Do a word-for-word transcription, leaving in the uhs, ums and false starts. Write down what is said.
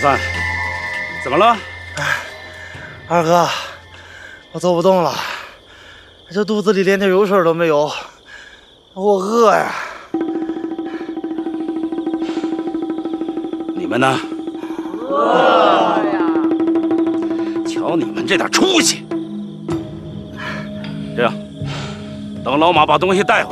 三，怎么了？ 二哥，我走不动了，这肚子里连点油水都没有，我饿呀！ 你们呢？ 饿呀！ 瞧你们这点出息！这样，等老马把东西带回来。